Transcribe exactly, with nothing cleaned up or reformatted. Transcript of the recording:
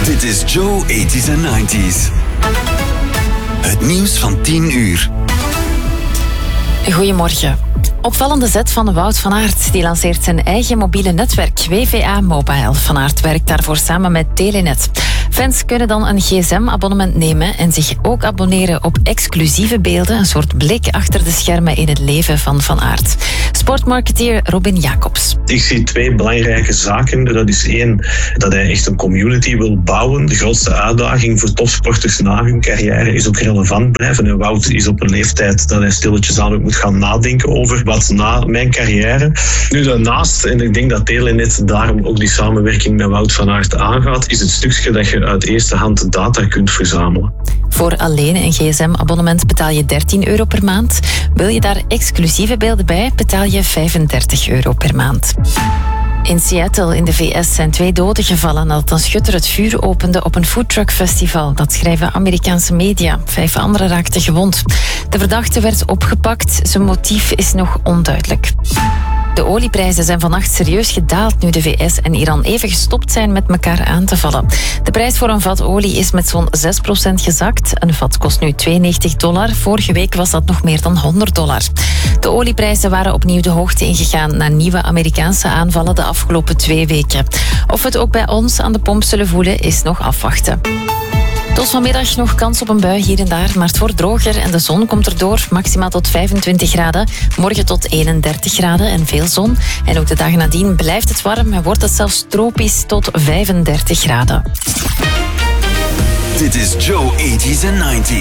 Dit is Joe tachtiger en negentiger. Het nieuws van tien uur. Goedemorgen. Opvallende zet van Wout van Aert. Die lanceert zijn eigen mobiele netwerk, W V A Mobile. Van Aert werkt daarvoor samen met Telenet. Fans kunnen dan een gsm-abonnement nemen en zich ook abonneren op exclusieve beelden. Een soort blik achter de schermen in het leven van Van Aert. Sportmarketeer Robin Jacobs. Ik zie twee belangrijke zaken. Dat is één, dat hij echt een community wil bouwen. De grootste uitdaging voor topsporters na hun carrière is ook relevant blijven. En Wout is op een leeftijd dat hij stilletjes aan ook moet gaan nadenken over wat na mijn carrière. Nu daarnaast, en ik denk dat Telenet daarom ook die samenwerking met Wout van Aert aangaat, is het stukje dat je uit eerste hand data kunt verzamelen. Voor alleen een gsm-abonnement betaal je dertien euro per maand. Wil je daar exclusieve beelden bij, betaal je vijfendertig euro per maand. In Seattle in de V S zijn twee doden gevallen nadat een schutter het vuur opende op een foodtruckfestival. Dat schrijven Amerikaanse media. Vijf anderen raakten gewond. De verdachte werd opgepakt. Zijn motief is nog onduidelijk. De olieprijzen zijn vannacht serieus gedaald nu de V S en Iran even gestopt zijn met elkaar aan te vallen. De prijs voor een vat olie is met zo'n zes procent gezakt. Een vat kost nu tweeënnegentig dollar. Vorige week was dat nog meer dan honderd dollar. De olieprijzen waren opnieuw de hoogte ingegaan na nieuwe Amerikaanse aanvallen de afgelopen twee weken. Of we het ook bij ons aan de pomp zullen voelen, is nog afwachten. Tot vanmiddag nog kans op een bui hier en daar, maar het wordt droger en de zon komt erdoor. Maximaal tot vijfentwintig graden, morgen tot eenendertig graden en veel zon. En ook de dagen nadien blijft het warm en wordt het zelfs tropisch tot vijfendertig graden. Dit is Joe tachtiger en negentiger.